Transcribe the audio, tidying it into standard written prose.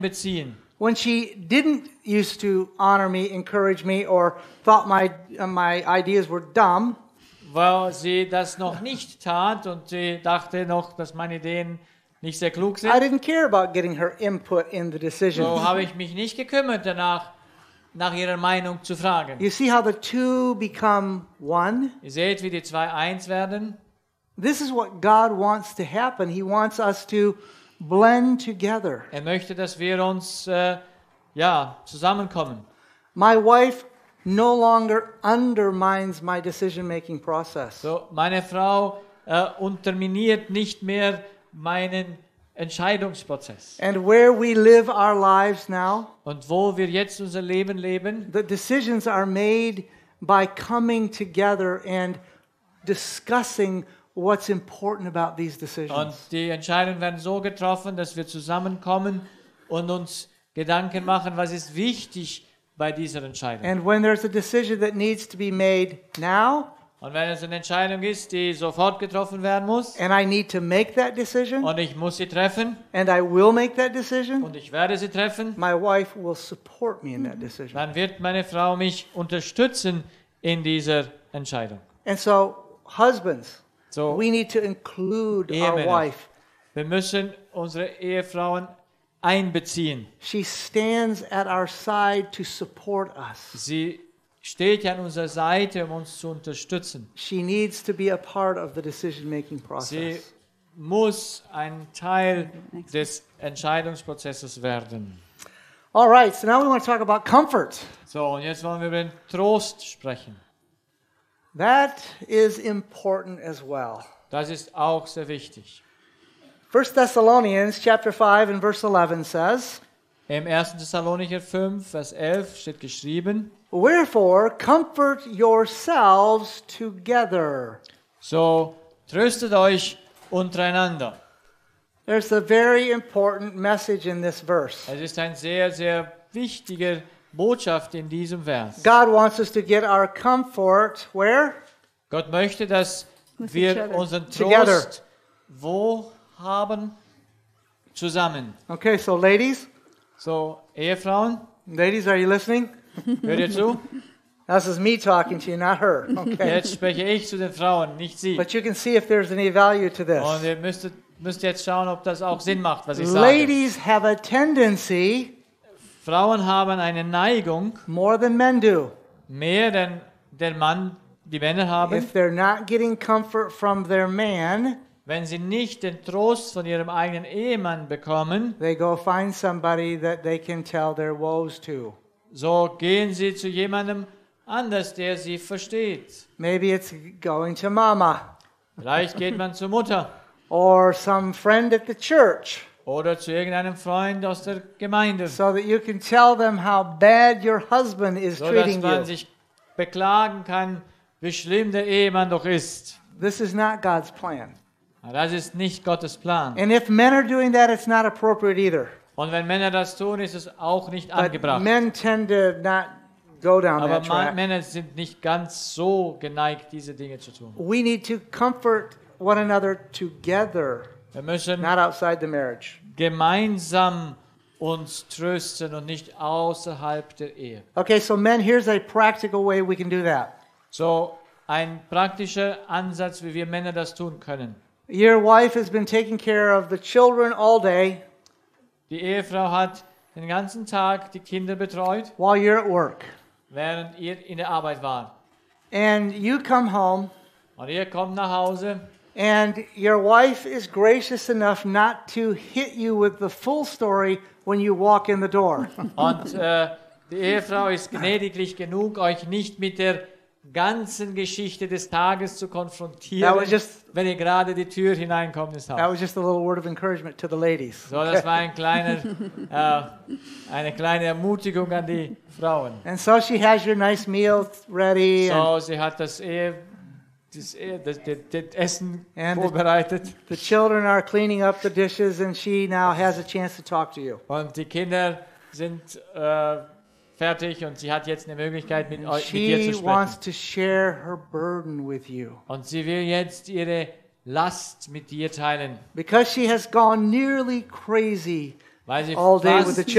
beziehen. When she didn't used to honor me, encourage me, or thought my ideas were dumb, Weil sie das noch nicht tat und sie dachte noch, dass meine Ideen nicht sehr klug I sind. didn't care about getting her input in the decision. So habe ich mich nicht gekümmert danach, nach ihrer Meinung zu fragen. You see how the two become one? Ihr seht, wie die zwei eins werden. This is what God wants to happen. He wants us to blend together. Er möchte, dass wir uns zusammenkommen. My wife no longer undermines my decision-making process. So, meine Frau unterminiert nicht mehr meinen Entscheidungsprozess. And where we live our lives now, Und wo wir jetzt unser Leben leben, the decisions are made by coming together and discussing what's important about these und decisions. die Entscheidungen werden so getroffen, dass wir zusammenkommen und uns Gedanken machen, was ist wichtig bei dieser Entscheidung. And when there's a decision that needs to be made now, Und wenn es eine Entscheidung ist, die sofort getroffen werden muss, and I need to make that decision, und ich muss sie treffen, and I will make that decision, und ich werde sie treffen, my wife will support me in that decision. dann wird meine Frau mich unterstützen in dieser Entscheidung. And so, husbands, So, we need to include our Ehemänner. wife. wir müssen unsere Ehefrauen einbeziehen. She stands at our side to support us. Sie steht ja an unserer Seite, um uns zu unterstützen. She needs to be a part of the decision-making Sie process. muss ein Teil des Entscheidungsprozesses werden. All right, so now we want to talk about comfort. So, und jetzt wollen wir über den Trost sprechen. That is important as well. Das ist auch sehr wichtig. 1 Thessalonians chapter 5 and verse 11 says, Im 1. Thessalonicher 5, Vers 11 steht geschrieben, "Wherefore comfort yourselves together." so tröstet euch untereinander. There's a very important message in this verse. Es ist ein sehr, sehr wichtiger Botschaft in diesem Vers. God wants us to get our comfort where? Gott möchte, dass With each wir other. unseren Together. Trost wo haben? Zusammen. Okay, so ladies, So, Ehefrauen, are you listening? hört ihr zu? This is me talking to you, not her. Okay. Jetzt spreche ich zu den Frauen, nicht sie. But you can see if there's any value to Und this. ihr müsst jetzt schauen, ob das auch Sinn macht, was ich sage. Ladies have a tendency, Frauen haben eine Neigung, more than men do, mehr denn die Männer haben, if they're not getting comfort from their man, wenn sie nicht den Trost von ihrem eigenen Ehemann bekommen, they go find somebody that they can tell their woes to. so gehen sie zu jemandem anders, der sie versteht. Maybe it's going to mama Vielleicht geht man zur Mutter or some friend at the church oder zu irgendeinem Freund aus der Gemeinde, so that you can tell them how bad your husband is so dass treating man you. sich beklagen kann, wie schlimm der Ehemann doch ist. This is not God's plan. Das ist nicht Gottes Plan. And if men are doing that, it's not appropriate either. Und wenn Männer das tun, ist es auch nicht But angebracht. men tend to not go down Aber that track. Männer sind nicht ganz so geneigt, diese Dinge zu tun. We need to comfort one another together, Wir müssen not outside the marriage. gemeinsam uns trösten und nicht außerhalb der Ehe. Okay, so men, here's a practical way we can do that. So ein praktischer Ansatz, wie wir Männer das tun können. Your wife has been taking care of the children all day Die Ehefrau hat den ganzen Tag die Kinder betreut, while you're at work. während ihr in der Arbeit wart. And you come home, Und ihr kommt nach Hause and your wife is gracious enough not to hit you with the full story when you walk in the door. und die Ehefrau ist gnädiglich genug, euch nicht mit der ganzen Geschichte des Tages zu That konfrontieren, was just- wenn ihr gerade die Tür hineinkommt ins That Haus. was just a little word of encouragement to the ladies. So, das war eine kleine Ermutigung an die Frauen. And so she has your nice meal ready, and So, sie hat das Essen And vorbereitet the children are cleaning up the dishes, and she now has a chance to talk to you. und die Kinder sind fertig und sie hat jetzt eine Möglichkeit, mit dir She zu wants sprechen. to share her burden with you. Und sie will jetzt ihre Last mit dir teilen, Because she has gone nearly crazy weil sie all day with fast the